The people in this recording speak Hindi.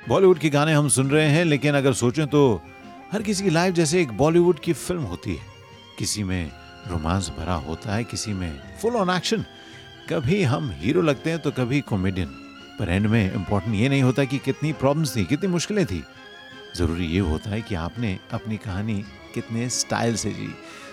बॉलीवुड के गाने हम सुन रहे हैं, लेकिन अगर सोचें तो हर किसी की लाइफ जैसे एक बॉलीवुड की फिल्म होती है। किसी में रोमांस भरा होता है, किसी में फुल ऑन एक्शन। कभी हम हीरो लगते हैं तो कभी कॉमेडियन। पर एंड में इम्पोर्टेंट ये नहीं होता कि कितनी प्रॉब्लम्स थी, कितनी मुश्किलें थी। ज़रूरी ये होता है कि आपने अपनी कहानी कितने स्टाइल से जी।